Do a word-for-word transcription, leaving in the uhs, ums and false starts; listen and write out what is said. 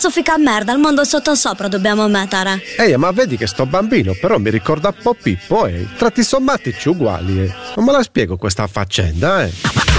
zoffica merda, il mondo sottosopra dobbiamo mettere. Ehi, ma vedi che sto bambino però mi ricorda un po' Pippo, eh. Tratti sommati ci uguali, eh. Non me la spiego questa faccenda, eh.